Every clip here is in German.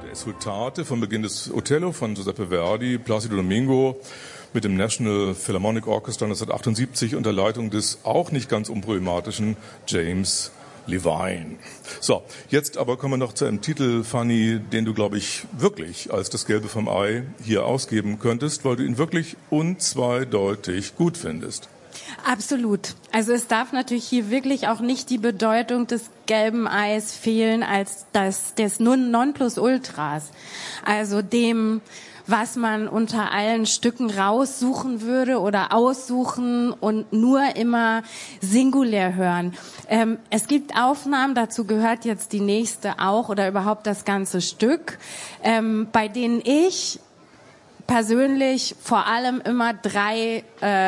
Resultate vom Beginn des Othello von Giuseppe Verdi, Placido Domingo mit dem National Philharmonic Orchestra 1978 unter Leitung des auch nicht ganz unproblematischen James Levine. So, jetzt aber kommen wir noch zu einem Titel, Fanny, den du, glaube ich, wirklich als das Gelbe vom Ei hier ausgeben könntest, weil du ihn wirklich unzweideutig gut findest. Absolut. Also es darf natürlich hier wirklich auch nicht die Bedeutung des gelben Eis fehlen als des Nonplusultras. Also dem, was man unter allen Stücken raussuchen würde oder aussuchen und nur immer singulär hören. Es gibt Aufnahmen, dazu gehört jetzt die nächste auch oder überhaupt das ganze Stück, bei denen ich persönlich vor allem immer 3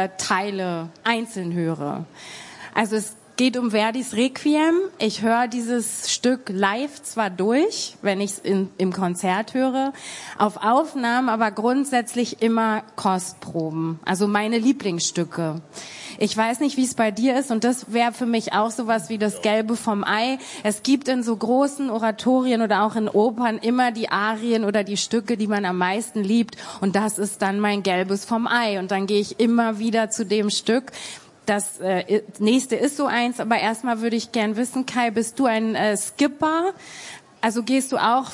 Teile einzeln höre. Also es geht um Verdis Requiem. Ich höre dieses Stück live zwar durch, wenn ich es im Konzert höre, auf Aufnahmen, aber grundsätzlich immer Kostproben. Also meine Lieblingsstücke. Ich weiß nicht, wie es bei dir ist, und das wäre für mich auch sowas wie das Gelbe vom Ei. Es gibt in so großen Oratorien oder auch in Opern immer die Arien oder die Stücke, die man am meisten liebt, und das ist dann mein Gelbes vom Ei. Und dann gehe ich immer wieder zu dem Stück. Das nächste ist so eins, aber erstmal würde ich gern wissen, Kai, bist du ein Skipper? Also gehst du auch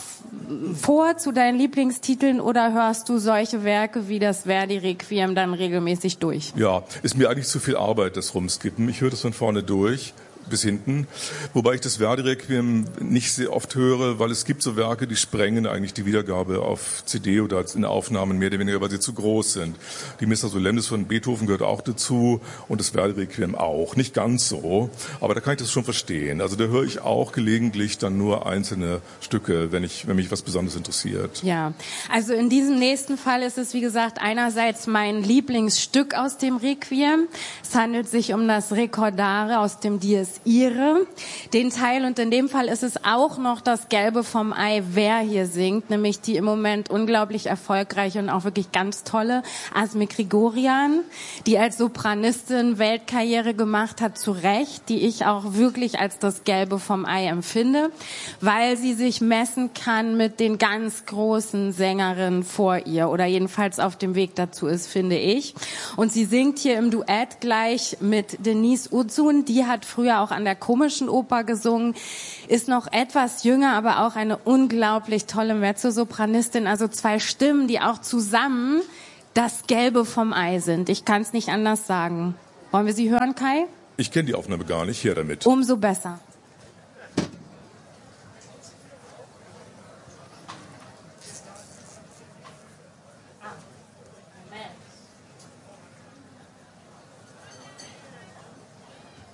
vor zu deinen Lieblingstiteln oder hörst du solche Werke wie das Verdi-Requiem dann regelmäßig durch? Ja, ist mir eigentlich zu viel Arbeit, das Rumskippen. Ich höre das von vorne durch bis hinten, wobei ich das Verdi-Requiem nicht sehr oft höre, weil es gibt so Werke, die sprengen eigentlich die Wiedergabe auf CD oder in Aufnahmen mehr oder weniger, weil sie zu groß sind. Die Missa Solemnis von Beethoven gehört auch dazu und das Verdi-Requiem auch. Nicht ganz so, aber da kann ich das schon verstehen. Also da höre ich auch gelegentlich dann nur einzelne Stücke, wenn mich was Besonderes interessiert. Ja, also in diesem nächsten Fall ist es, wie gesagt, einerseits mein Lieblingsstück aus dem Requiem. Es handelt sich um das Ricordare aus dem Dies Irae, den Teil, und in dem Fall ist es auch noch das Gelbe vom Ei, wer hier singt, nämlich die im Moment unglaublich erfolgreiche und auch wirklich ganz tolle Asmik Grigorian, die als Sopranistin Weltkarriere gemacht hat, zu Recht, die ich auch wirklich als das Gelbe vom Ei empfinde, weil sie sich messen kann mit den ganz großen Sängerinnen vor ihr oder jedenfalls auf dem Weg dazu ist, finde ich. Und sie singt hier im Duett gleich mit Denise Uzun, die hat früher auch an der Komischen Oper gesungen, ist noch etwas jünger, aber auch eine unglaublich tolle Mezzosopranistin, also 2 Stimmen, die auch zusammen das Gelbe vom Ei sind. Ich kann es nicht anders sagen. Wollen wir sie hören, Kai? Ich kenne die Aufnahme gar nicht, her damit. Umso besser.